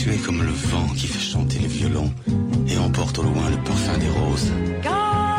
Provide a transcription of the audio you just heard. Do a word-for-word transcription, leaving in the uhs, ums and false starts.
Tu es comme le vent qui fait chanter le violon et emporte au loin le parfum des roses. Quand